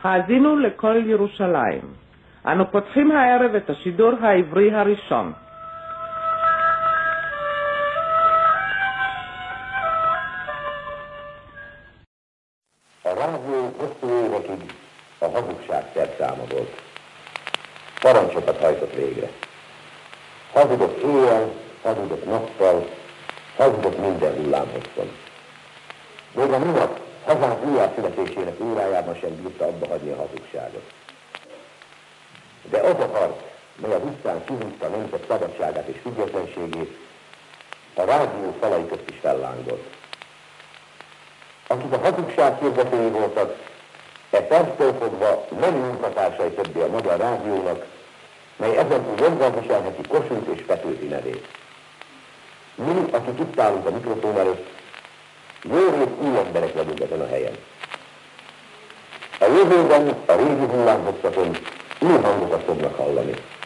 האזינו לכל ירושלים. אנו פותחים הערב את השידור העברי הראשון. A rádió hosszú évekig a hazugság szerszáma volt. Parancsokat hajtott végre. Hazudott éjjel, hazudott nappal, hazudott minden hullámhosszon. Még a minap hazánk újjászületésének órájában sem bírta abba hagyni a hazugságot. De az a harc, mely az utcán kihúzta a nemzet szabadságát és függetlenségét, a rádió falai közt is fellángolt. Akik a hazugság hirdetői voltak, perctől fogva nem munkatársai többé a Magyar Rádiónak, mely ezentúl joggal viselheti Kossuth és Petőfi nevét. Mi, akik itt állunk a mikrofon előtt, jó rég új emberek vagyunk ezen a helyen. A jövőben a régi hullámhosszaton új hangokat fognak hallani.